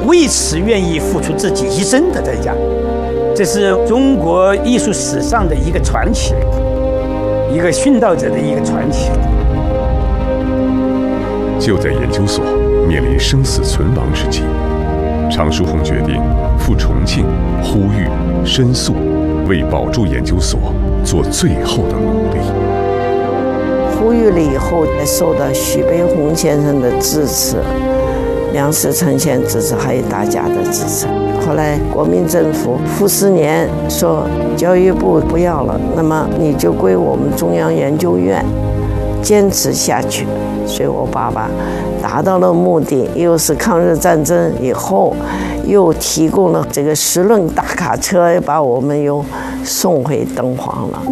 为此愿意付出自己一生的代价。这是中国艺术史上的一个传奇，一个殉道者的一个传奇。 就在研究所面临生死存亡之际，常书鸿决定赴重庆呼吁、申诉，为保住研究所做最后的努力。 呼吁了以后，受到徐悲鸿先生的支持，梁思成先生支持，还有大家的支持。后来国民政府傅斯年说教育部不要了，那么你就归我们中央研究院坚持下去。所以我爸爸达到了目的，又是抗日战争以后，又提供了这个10轮大卡车，把我们又送回敦煌了。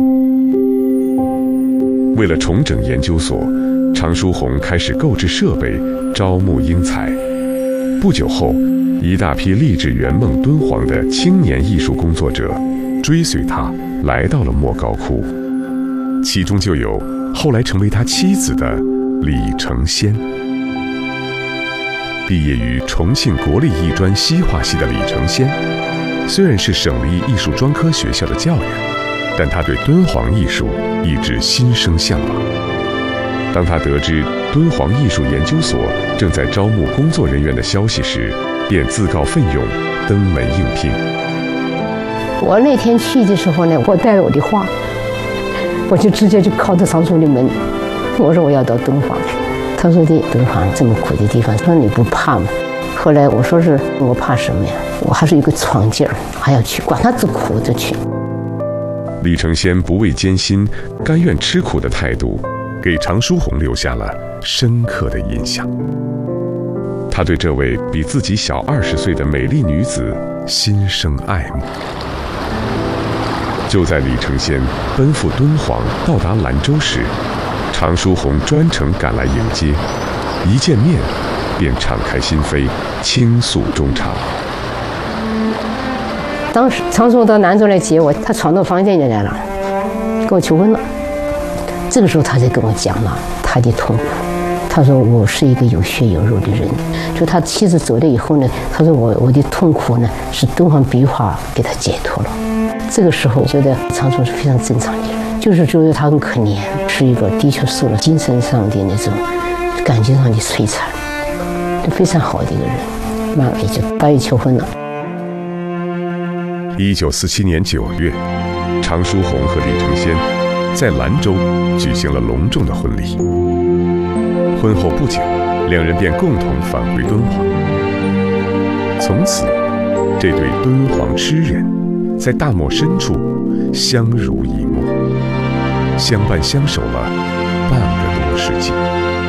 为了重整研究所，常书鸿开始购置设备，招募英才。不久后，一大批立志圆梦敦煌的青年艺术工作者追随他来到了莫高窟，其中就有后来成为他妻子的李承先。毕业于重庆国立艺专西画系的李承先，虽然是省立艺术专科学校的教员，但他对敦煌艺术一直心生向往。当他得知敦煌艺术研究所正在招募工作人员的消息时，便自告奋勇登门应聘。 我那天去的时候呢，我带了我的画，我就直接就敲着常书的门，我说我要到敦煌去。他说的敦煌这么苦的地方，他说你不怕吗？后来我说是我怕什么呀？我还是有个闯劲儿，还要去，管他多苦就去。 李承先不畏艰辛、甘愿吃苦的态度，给常书鸿留下了深刻的印象。他对这位比自己小20岁的美丽女子心生爱慕。就在李承先奔赴敦煌到达兰州时，常书鸿专程赶来迎接，一见面便敞开心扉，倾诉衷肠。 当时常书鸿到兰州来接我，他闯到房间里来了，跟我求婚了。这个时候他才跟我讲了他的痛苦。他说我是一个有血有肉的人，就他妻子走了以后呢，他说我的痛苦呢是敦煌壁画给他解脱了。这个时候我觉得常书鸿是非常正常的人，就是觉得他很可怜，是一个的确受了精神上的那种感情上的摧残，就非常好的一个人，那也就答应求婚了。 1947年9月，常书鸿和李承先在兰州举行了隆重的婚礼。婚后不久，两人便共同返回敦煌。从此，这对敦煌痴人在大漠深处相濡以沫，相伴相守了半个多世纪。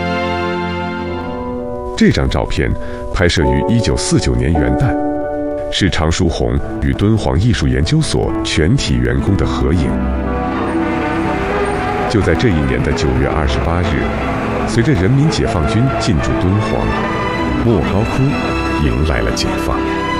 这张照片拍摄于1949年元旦，是常书鸿与敦煌艺术研究所全体员工的合影。就在这一年的9月28日，随着人民解放军进驻敦煌，莫高窟迎来了解放。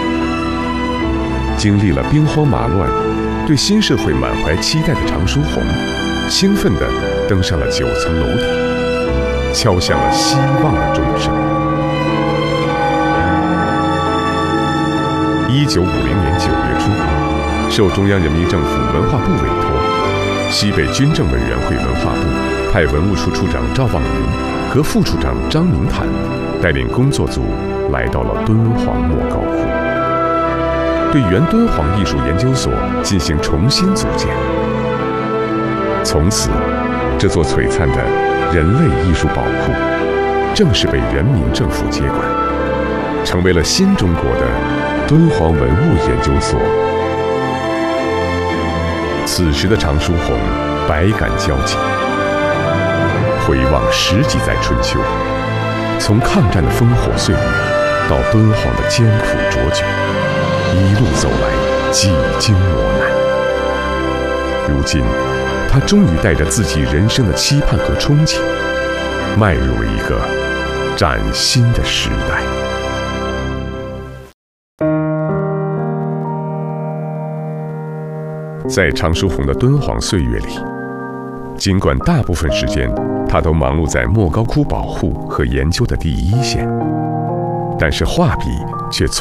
经历了兵荒马乱，对新社会满怀期待的常书鸿，兴奋地登上了9层楼顶，敲响了希望的钟声。1950年9月初，受中央人民政府文化部委托，西北军政委员会文化部派文物处处长赵望云和副处长张明坦带领工作组来到了敦煌莫高窟，对原敦煌艺术研究所进行重新组建。从此，这座璀璨的人类艺术宝库正式被人民政府接管，成为了新中国的敦煌文物研究所。此时的常书鸿百感交集，回望10几载春秋，从抗战的烽火岁月到敦煌的艰苦卓绝，一路走来几经磨难。如今，他终于带着自己人生的期盼和憧憬，迈入了一个崭新的时代。在常书鸿的敦煌岁月里，尽管大部分时间他都忙碌在莫高窟保护和研究的第一线，但是画笔却从